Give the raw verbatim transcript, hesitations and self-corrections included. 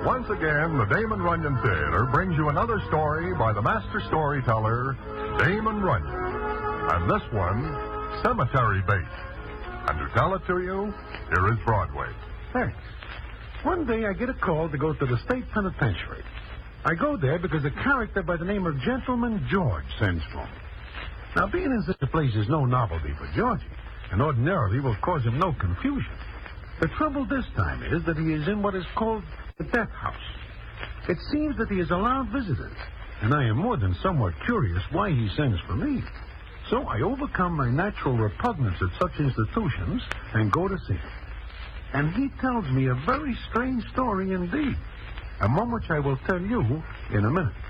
Once again, the Damon Runyon Theater brings you another story by the master storyteller, Damon Runyon. And this one, Cemetery Bait. And to tell it to you, here is Broadway. Thanks. One day I get a call to go to the state penitentiary. I go there because a character by the name of Gentleman George sends for me. Now, being in such a place is no novelty for Georgie, and ordinarily will cause him no confusion. The trouble this time is that he is in what is called the death house. It seems that he has allowed visitors, and I am more than somewhat curious why he sends for me. So I overcome my natural repugnance at such institutions and go to see him. And he tells me a very strange story indeed, and one which I will tell you in a minute.